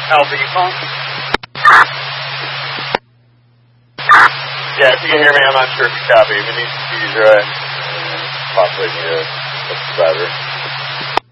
Alpha, you calling? Yeah, if you can hear me, I'm not sure if you copy. We need to use possibly need a subscriber.